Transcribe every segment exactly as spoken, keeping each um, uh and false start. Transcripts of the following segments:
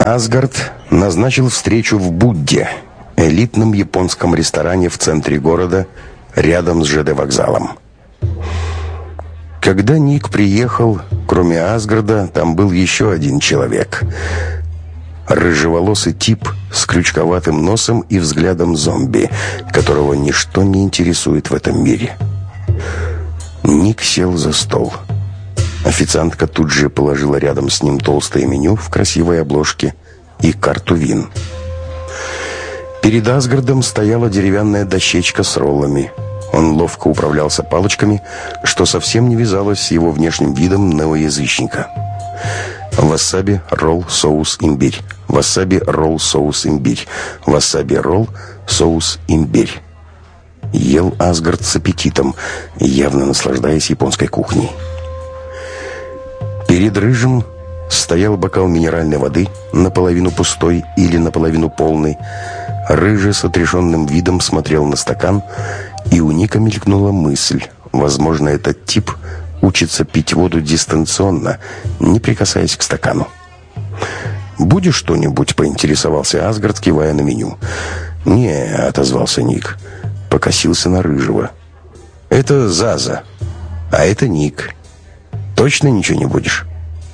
Асгард назначил встречу в Будде, элитном японском ресторане в центре города, рядом с ЖД вокзалом. Когда Ник приехал, кроме Асгарда, там был еще один человек. Рыжеволосый тип с крючковатым носом и взглядом зомби, которого ничто не интересует в этом мире. Ник сел за стол. Официантка тут же положила рядом с ним толстое меню в красивой обложке и карту вин. Перед Асгардом стояла деревянная дощечка с роллами. Он ловко управлялся палочками, что совсем не вязалось с его внешним видом неоязычника. Васаби, ролл, соус, имбирь. Васаби, ролл, соус, имбирь. Васаби, ролл, соус, имбирь. Ел Асгард с аппетитом, явно наслаждаясь японской кухней. Перед Рыжим стоял бокал минеральной воды, наполовину пустой или наполовину полный. Рыжий с отрешенным видом смотрел на стакан, и у Ника мелькнула мысль. Возможно, этот тип учится пить воду дистанционно, не прикасаясь к стакану. «Будешь что-нибудь?» — поинтересовался Асгард, кивая на меню. «Не», — отозвался Ник. Покосился на Рыжего. «Это Заза, а это Ник. Точно ничего не будешь?»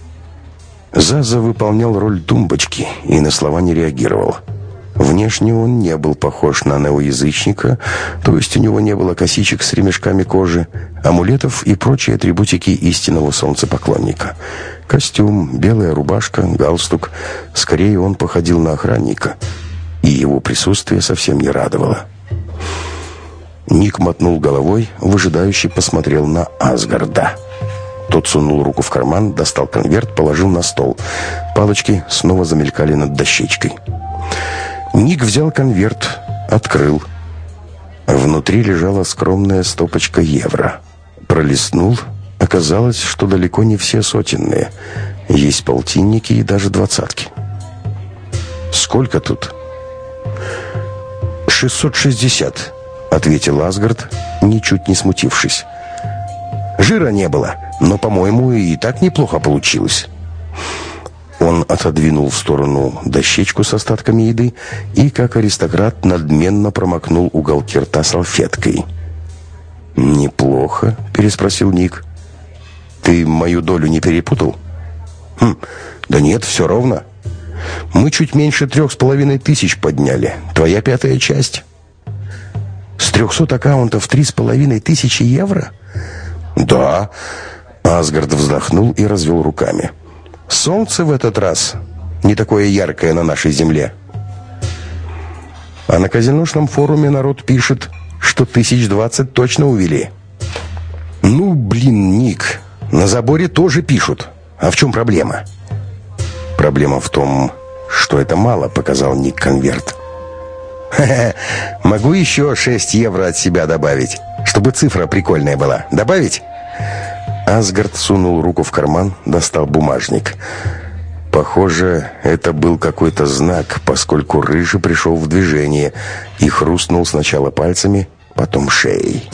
Заза выполнял роль тумбочки и на слова не реагировал. Внешне он не был похож на неоязычника, то есть у него не было косичек с ремешками кожи, амулетов и прочие атрибутики истинного солнцепоклонника. Костюм, белая рубашка, галстук. Скорее, он походил на охранника, и его присутствие совсем не радовало. Ник мотнул головой, выжидающе посмотрел на Асгарда. Тот сунул руку в карман, достал конверт, положил на стол. Палочки снова замелькали над дощечкой. Ник взял конверт, открыл. Внутри лежала скромная стопочка евро. Пролистнул. Оказалось, что далеко не все сотенные. Есть полтинники и даже двадцатки. «Сколько тут?» «шестьсот шестьдесят», — ответил Асгард, ничуть не смутившись. «Жира не было, но, по-моему, и так неплохо получилось». Он отодвинул в сторону дощечку с остатками еды и, как аристократ, надменно промокнул уголки рта салфеткой. «Неплохо?» — переспросил Ник. «Ты мою долю не перепутал?» «Хм, да нет, все ровно. Мы чуть меньше трех с половиной тысяч подняли. Твоя пятая часть». «С трехсот аккаунтов три с половиной тысячи евро?» «Да». Асгард вздохнул и развел руками. «Солнце в этот раз не такое яркое на нашей земле». А на казиношном форуме народ пишет, что тысяч двадцать точно увели. «Ну, блин, Ник, на заборе тоже пишут. А в чем проблема?» «Проблема в том, что это мало», — показал Ник конверт. «Ха-ха, могу еще шесть евро от себя добавить, чтобы цифра прикольная была. Добавить?» Асгард сунул руку в карман, достал бумажник. Похоже, это был какой-то знак, поскольку Рыжий пришел в движение и хрустнул сначала пальцами, потом шеей.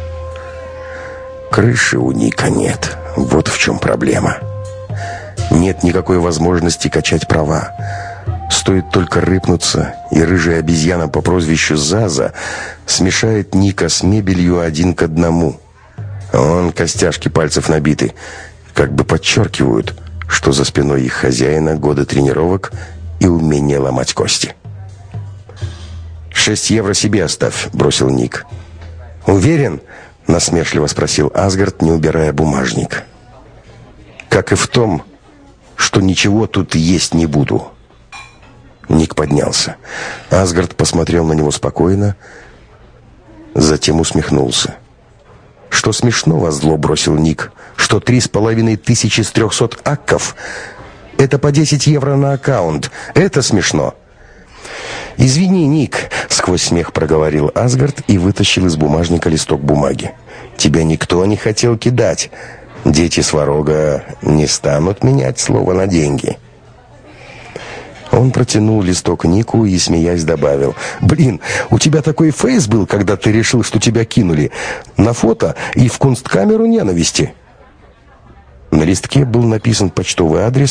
Крыши у Ника нет. Вот в чем проблема. Нет никакой возможности качать права. Стоит только рыпнуться, и рыжая обезьяна по прозвищу Заза смешает Ника с мебелью один к одному. Вон костяшки пальцев набиты, как бы подчеркивают, что за спиной их хозяина годы тренировок и умение ломать кости. «Шесть евро себе оставь», — бросил Ник. «Уверен?» — насмешливо спросил Асгард, не убирая бумажник. «Как и в том, что ничего тут есть не буду». Ник поднялся. Асгард посмотрел на него спокойно, затем усмехнулся. «Что смешного?» — зло бросил Ник. «Что три с половиной тысячи с трехсот акков — это по десять евро на аккаунт. Это смешно». «Извини, Ник», — сквозь смех проговорил Асгард и вытащил из бумажника листок бумаги. «Тебя никто не хотел кидать. Дети Сварога не станут менять слово на деньги». Он протянул листок Нику и, смеясь, добавил: «Блин, у тебя такой фейс был, когда ты решил, что тебя кинули. На фото и в кунсткамеру ненависти». На листке был написан почтовый адрес,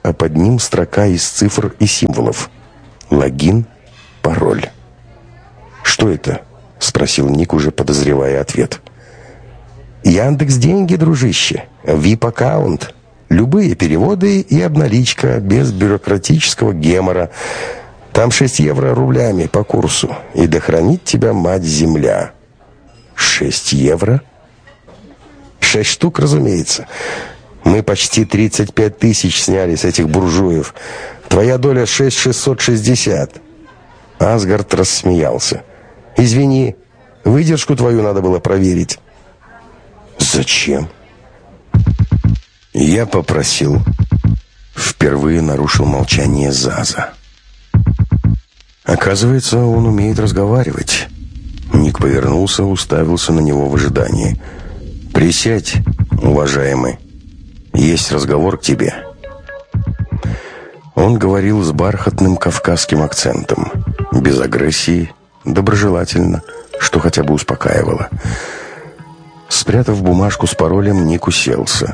а под ним строка из цифр и символов. Логин, пароль. «Что это?» — спросил Ник, уже подозревая ответ. «Яндекс.Деньги, дружище. ви ай пи-аккаунт. Любые переводы и обналичка, без бюрократического гемора. Там шесть евро рублями по курсу. И да хранит тебя мать-земля». «Шесть евро?» «Шесть штук, разумеется. Мы почти тридцать пять тысяч сняли с этих буржуев. Твоя доля шесть шестьсот шестьдесят». Асгард рассмеялся. «Извини, выдержку твою надо было проверить». «Зачем?» «Я попросил». Впервые нарушил молчание Заза. Оказывается, он умеет разговаривать. Ник повернулся, уставился на него в ожидании. «Присядь, уважаемый. Есть разговор к тебе». Он говорил с бархатным кавказским акцентом, без агрессии, доброжелательно, что хотя бы успокаивало. Спрятав бумажку с паролем, Ник уселся.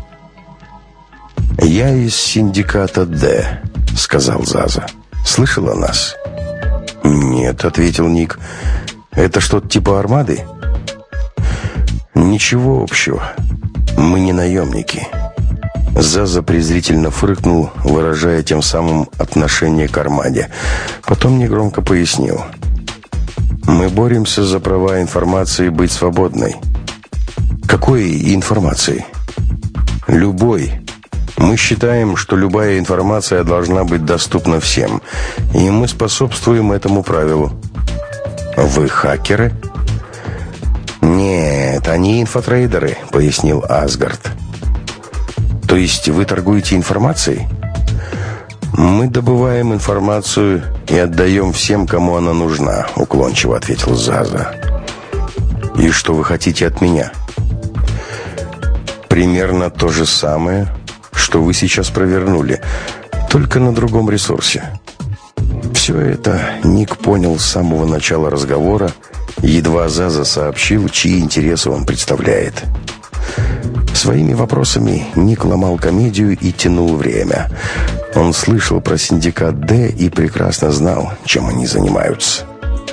«Я из синдиката Д», — сказал Заза. «Слышал о нас?» «Нет», — ответил Ник. «Это что-то типа армады?» «Ничего общего. Мы не наемники». Заза презрительно фыркнул, выражая тем самым отношение к армаде. Потом негромко пояснил. «Мы боремся за права информации быть свободной». «Какой информации?» «Любой. Мы считаем, что любая информация должна быть доступна всем, и мы способствуем этому правилу». «Вы хакеры?» «Нет, они инфотрейдеры», — пояснил Асгард. «То есть вы торгуете информацией?» «Мы добываем информацию и отдаем всем, кому она нужна», — уклончиво ответил Заза. «И что вы хотите от меня?» «Примерно то же самое, что вы сейчас провернули, только на другом ресурсе». Все это Ник понял с самого начала разговора, едва Заза сообщил, чьи интересы он представляет. Своими вопросами Ник ломал комедию и тянул время. Он слышал про синдикат Д и прекрасно знал, чем они занимаются.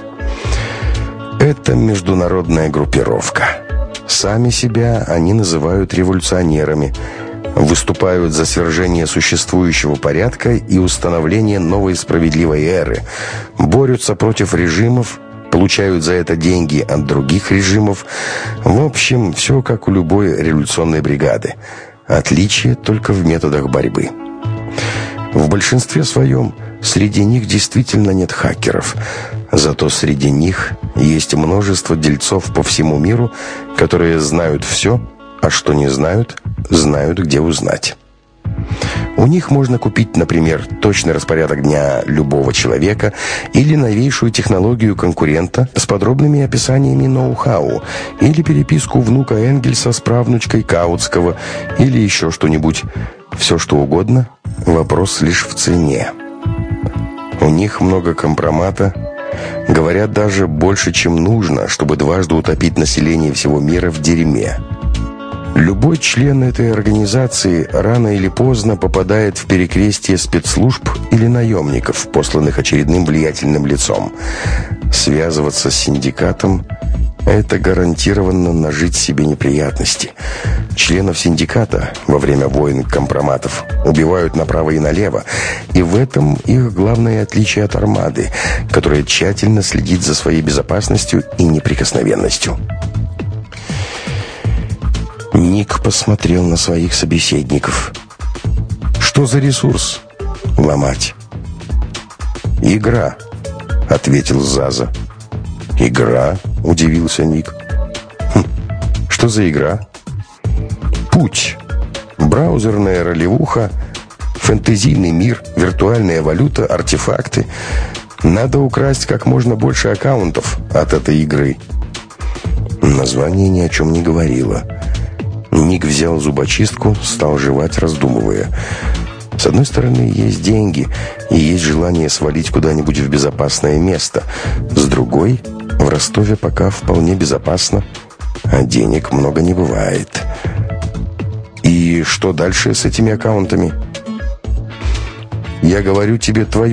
Это международная группировка. Сами себя они называют революционерами, выступают за свержение существующего порядка и установление новой справедливой эры, борются против режимов, получают за это деньги от других режимов. В общем, все как у любой революционной бригады. Отличие только в методах борьбы. В большинстве своем среди них действительно нет хакеров. Зато среди них есть множество дельцов по всему миру, которые знают все, а что не знают, знают, где узнать. У них можно купить, например, точный распорядок дня любого человека или новейшую технологию конкурента с подробными описаниями ноу-хау, или переписку внука Энгельса с правнучкой Каутского, или еще что-нибудь. Все что угодно, вопрос лишь в цене. У них много компромата, говорят даже больше, чем нужно, чтобы дважды утопить население всего мира в дерьме. Любой член этой организации рано или поздно попадает в перекрестие спецслужб или наемников, посланных очередным влиятельным лицом. Связываться с синдикатом – это гарантированно нажить себе неприятности. Членов синдиката во время войн компроматов убивают направо и налево, и в этом их главное отличие от армады, которая тщательно следит за своей безопасностью и неприкосновенностью. Ник посмотрел на своих собеседников. «Что за ресурс? Ломать?» «Игра», — ответил Заза. «Игра?» — удивился Ник. «Хм, что за игра?» «Путь. Браузерная ролевуха, фэнтезийный мир, виртуальная валюта, артефакты. Надо украсть как можно больше аккаунтов от этой игры». Название ни о чем не говорило. Ник взял зубочистку, стал жевать, раздумывая. С одной стороны, есть деньги, и есть желание свалить куда-нибудь в безопасное место. С другой, в Ростове пока вполне безопасно, а денег много не бывает. И что дальше с этими аккаунтами? Я говорю тебе твою